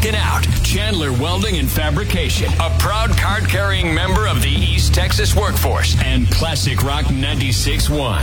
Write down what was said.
rocking out. Chandler Welding and Fabrication, a proud card-carrying member of the East Texas workforce, and Classic Rock 96.1.